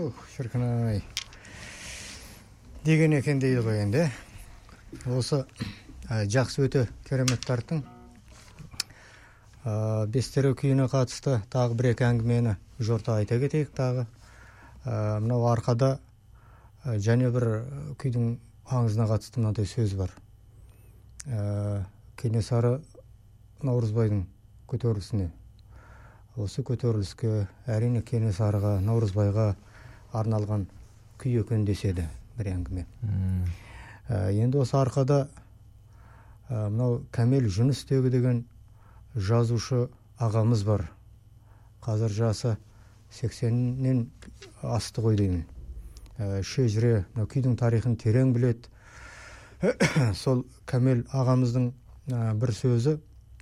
Шіркін-ай. Деген екен дейді ғой енді. Осы жақсы өте керемет тарттың. Бестеру күйіне қатысты тағы бір-екі әңгімені жорта айта кетейік тағы. Мынау арқада және бір күйдің аңызына қатысты мынандай сөз бар. Кенесары Наурызбайдың көтерілісіне. Осы көтеріліске әрине Кенесарыға, Наурызбайға арналған күй екен деседі бір әңгіме. Енді осы арқада мынау Кәмел Жүністегі деген жазушы ағамыз бар. Қазір жасы 80-нен асты ғой деймін. Шежіре, күйдің тарихын терең біледі. Сол Кәмел ағамыздың бір сөзі,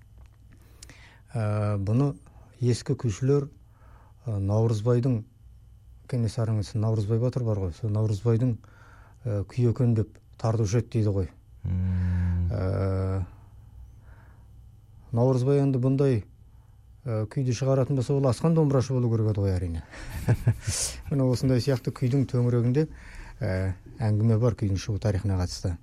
бұны ескі күйшілер Наурызбайдың, Кенесарыңыз Наурызбай батыр бар ғой, сол Наурызбайдың күй екен деп тартушы еді дейді ғой. Наурызбай енді бұндай күйді шығаратын болса, ол асқан домбырашы болу керек еді ғой әрине. Мына осындай сияқты күйдің төңірегінде әңгіме бар күйдің шығу тарихына қатысты.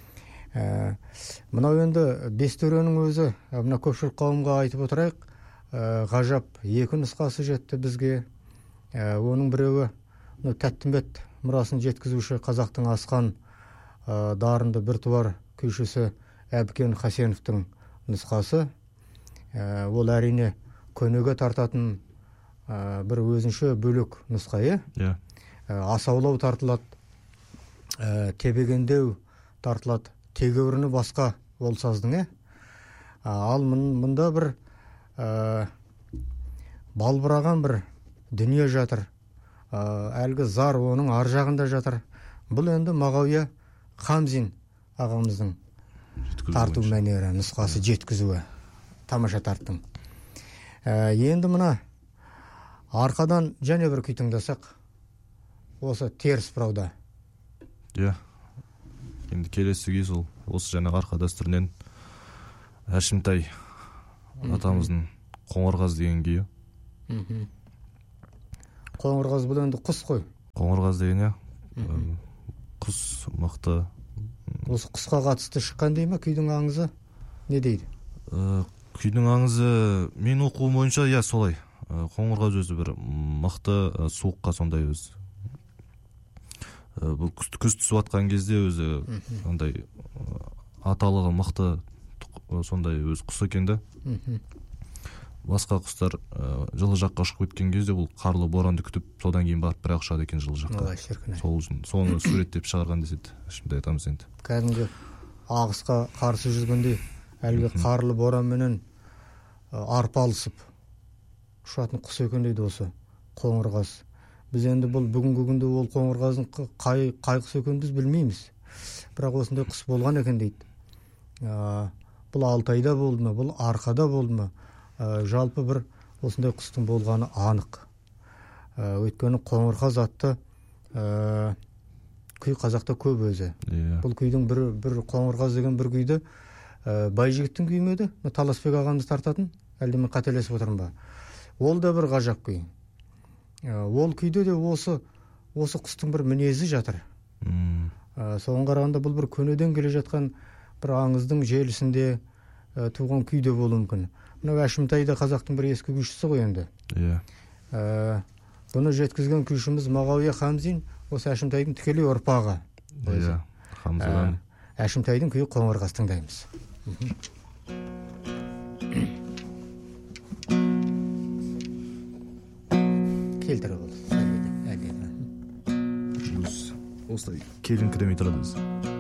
Мынау енді Бестеренің өзі, мына көпшілік қауымға айтып отырайық, ғажап екі нұсқасы жетті бізге. Оның біреуі Тәттімбет мұрасын жеткізуші қазақтың асқан дарынды біртуар күйшісі Әбікен Хасеновтың нұсқасы. Ол әрине көнеге тартатын бір өзінше бөлек нұсқа, асаулау тартылады, тебегендеу тартылады, тегеуріні басқа ол саздың. Ал мұнда бір балбыраған бір дүние жатыр. Әлгі зар оның ар жағында жатыр. Бұл енді Мағауия Хамзин ағамыздың тарту мәнері, нұсқасы, жеткізуі. Тамаша тарттың. Енді мына арқадан және бір күй тыңдасақ, осы теріс бұрауда. Енді келесі күй сол осы жаңағы арқа дәстүрінен Әшімтай атамыздың Қоңырғаз деген күйі. Қоңырғаз бұл енді құс қой. Қоңырғаз деген, құс мықты. Осы құсқа қатысты шыққан дей ма күйдің аңызы? Не дейді? Күйдің аңызы мен оқуым бойынша солай. Қоңырғаз өзі бір мықты, суыққа сондай өзі. Бұл күз түсіп атқан кезде өзі ондай аталығы мықты сондай өз құс екенді. Басқа құстар жылы жаққа ұшып кеткен кезде бұл қарлы боранды күтіп, содан кейін барып бірақ ұшады екен жылы жаққа. Соны суреттеп шығарған деседі Әшімтай атамыз енді. Кәдімгі ағысқа қарсы жүргенде әлгі қарлы боранменен арпалысып ұшатын құс екен дейді осы Қоңырғаз. Біз енді бұл бүгінгі күнде ол Қоңырғаздың қай құс екенін біз білмейміз. Бірақ осындай құс болған екен дейді. Бұл Алтайда болды ма, бұл арқада болды ма? Жалпы бір осындай құстың болғаны анық. Өйткені Қоңырғаз атты күй қазақта көп өзі. Бұл күйдің бір Қоңырғаз деген бір күйді Байжігіттің күйі ме еді? Таласбек ағамыз тартатын, әлде мен қателесіп отырмын ба? Ол да бір ғажап күй. Ол күйде де осы құстың бір мінезі жатыр. Соған қарағанда бұл бір көнеден келе жатқан бір аңыздың желісінде туған күйде болуы мүмкін. Мынау Әшімтай да қазақтың бір ескі күйшісі ғой енді. Бұны жеткізген күйшіміз Мағауия Хамзин, осы Әшімтайдың тікелей ұрпағы. Әшімтайдың күйі Қоңырғаз тыңдаймыз. Келтірі болды. Осылай келіңкіремей тұрады.